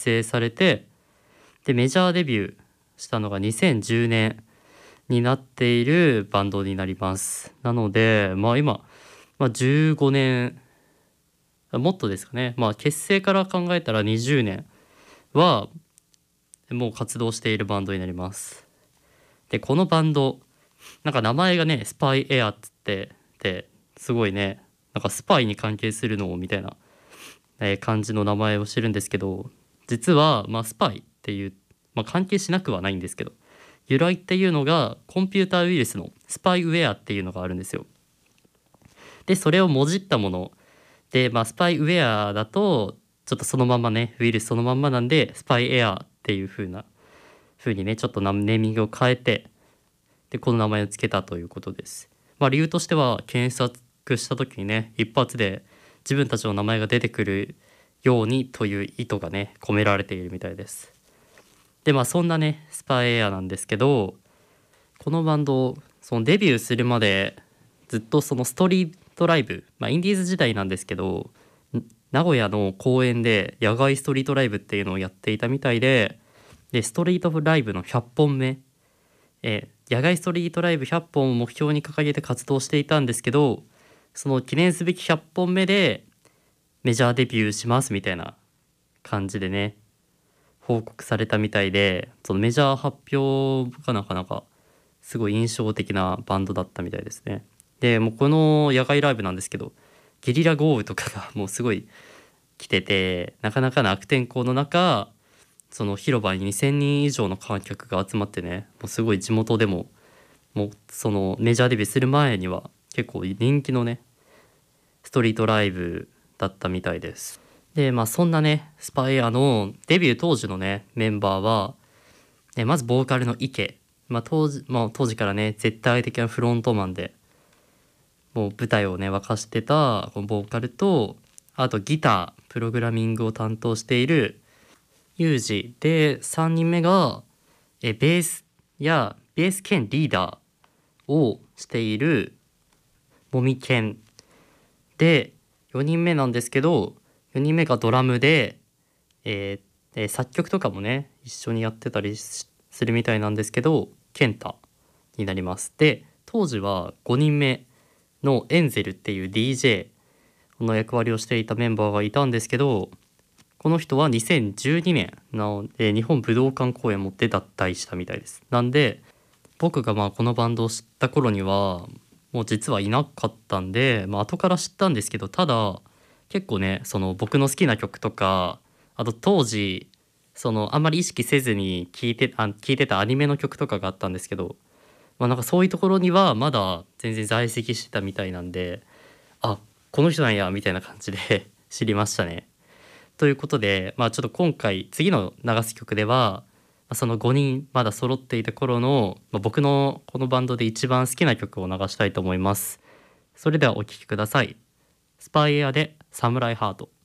成されて、でメジャーデビューしたのが2010年になっているバンドになります。なので今、15年もっとですかね、結成から考えたら20年はもう活動しているバンドになります。でこのバンドなんか名前がねスパイエアっつってすごいね、なんかスパイに関係するのみたいな、感じの名前をしてるんですけど、実はスパイっていう、関係しなくはないんですけど、由来っていうのがコンピューターウイルスのスパイウェアっていうのがあるんですよ。でそれをもじったもので、スパイウェアだとちょっとそのままねウイルスそのまんまなんでスパイエアっていう風にねちょっとネーミングを変えて、でこの名前をつけたということです。理由としては検索した時にね一発で自分たちの名前が出てくるようにという意図がね込められているみたいです。でそんなねスパイエアなんですけど、このバンドそのデビューするまでずっとそのストリートライブ、インディーズ時代なんですけど、名古屋の公園で野外ストリートライブっていうのをやっていたみたいで、ストリートライブの100本目、野外ストリートライブ100本を目標に掲げて活動していたんですけど、その記念すべき100本目でメジャーデビューしますみたいな感じでね報告されたみたいで、そのメジャー発表がなかなかすごい印象的なバンドだったみたいですね。でもうこの野外ライブなんですけど、ゲリラ豪雨とかがもうすごい来てて、なかなかの悪天候の中その広場に2,000人以上の観客が集まってね、もうすごい地元でもうそのメジャーデビューする前には結構人気のねストリートライブだったみたいです。でそんなねスパイアのデビュー当時のねメンバーは、まずボーカルの池、当時からね絶対的なフロントマンでもう舞台をね沸かしてたこのボーカルと、あとギタープログラミングを担当しているユージで、3人目がベース兼リーダーをしているもみけんで、4人目なんですけど、4人目がドラムで、作曲とかもね一緒にやってたりするみたいなんですけど、ケンタになります。で当時は5人目のエンゼルっていう DJ の役割をしていたメンバーがいたんですけど、この人は2012年の日本武道館公演もで脱退したみたいです。なんで僕がこのバンドを知った頃にはもう実はいなかったんで、後から知ったんですけど、ただ結構ねその僕の好きな曲とか、あと当時そのあんまり意識せずに聴いてたアニメの曲とかがあったんですけど、なんかそういうところにはまだ全然在籍してたみたいなんで、あ、この人なんやみたいな感じで知りましたね。ということで、ちょっと今回次の流す曲では、その5人まだ揃っていた頃の、僕のこのバンドで一番好きな曲を流したいと思います。それではお聴きください。スパイエアでサムライハート。